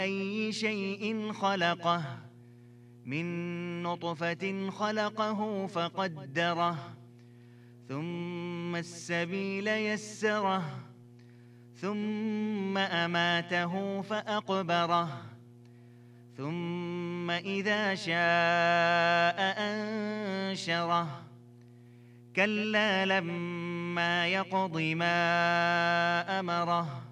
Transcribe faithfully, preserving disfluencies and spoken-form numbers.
أي شيء خلقه من نطفة خلقه فقدره ثم السبيل يسره ثم أماته فأقبره ثم إذا شاء أنشره كلا لما يقض ما أمره